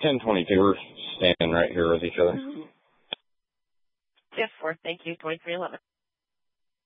1022. We're standing right here with each other. Yes, 4. Thank you. 2311.